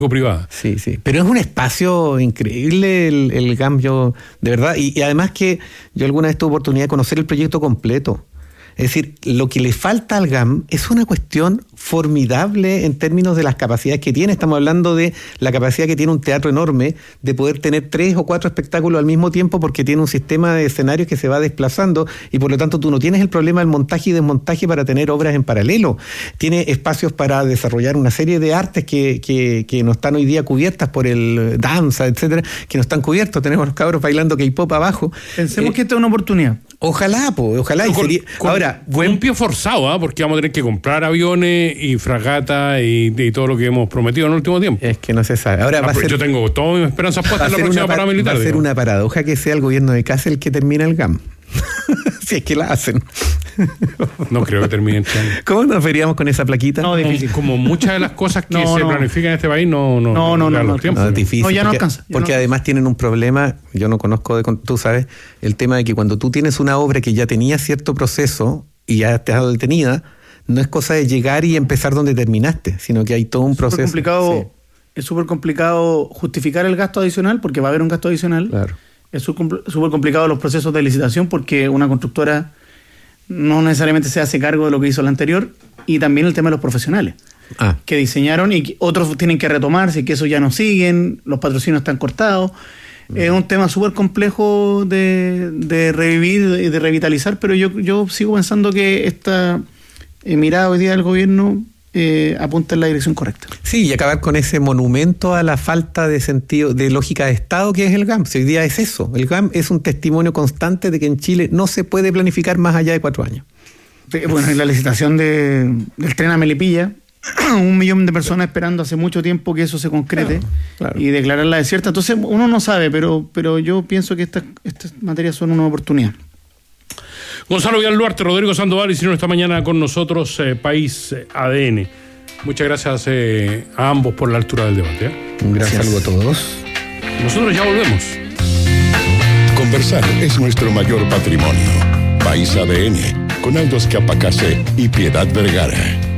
privada. Sí. Pero es un espacio increíble el GAM, yo, de verdad. Y además que yo alguna vez tuve oportunidad de conocer el proyecto completo. Es decir, lo que le falta al GAM es una cuestión formidable en términos de las capacidades que tiene. Estamos hablando de la capacidad que tiene un teatro enorme de poder tener 3 o 4 espectáculos al mismo tiempo, porque tiene un sistema de escenarios que se va desplazando y por lo tanto tú no tienes el problema del montaje y desmontaje para tener obras en paralelo. Tiene espacios para desarrollar una serie de artes que no están hoy día cubiertas por el danza, etcétera, que no están cubiertos. Tenemos los cabros bailando K-pop abajo. Pensemos que esta es una oportunidad. Ojalá. Y sería, ahora, buen pie forzado, porque vamos a tener que comprar aviones y fragatas y todo lo que hemos prometido en el último tiempo. Es que no se sabe. Ahora yo tengo todas mis esperanzas puestas en la próxima paramilitar. Va a ser una paradoja que sea el gobierno de Kast el que termina el GAM. Si es que la hacen. No creo que termine el GAM. ¿Cómo nos veríamos con esa plaquita? No, difícil. Como muchas de las cosas que se planifican en este país, no, es difícil. No, ya no alcanza. Porque además tienen un problema, yo no conozco, tú sabes, el tema de que cuando tú tienes una obra que ya tenía cierto proceso y ya te has dado detenida, no es cosa de llegar y empezar donde terminaste, sino que hay todo un proceso. Es súper complicado justificar el gasto adicional, porque va a haber un gasto adicional. Claro. Es súper complicado los procesos de licitación, porque una constructora no necesariamente se hace cargo de lo que hizo la anterior, y también el tema de los profesionales que diseñaron y que otros tienen que retomarse, que eso ya no siguen, los patrocinios están cortados. Es un tema súper complejo de revivir y de revitalizar, pero yo sigo pensando que esta mirada hoy día del gobierno apunta en la dirección correcta. Sí, y acabar con ese monumento a la falta de sentido, de lógica de Estado que es el GAM. Si hoy día es eso, el GAM es un testimonio constante de que en Chile no se puede planificar más allá de 4 años. Bueno, en la licitación del tren a Melipilla, 1 millón de personas esperando hace mucho tiempo que eso se concrete. Claro. Y declararla desierta. Entonces uno no sabe, pero yo pienso que estas materias son una oportunidad. Gonzalo Villalduarte, Rodrigo Sandoval hicieron esta mañana con nosotros País ADN. Muchas gracias a ambos por la altura del debate. Un gran saludo a todos. Nosotros ya volvemos. Conversar es nuestro mayor patrimonio. País ADN, con Aldo Escapacase y Piedad Vergara.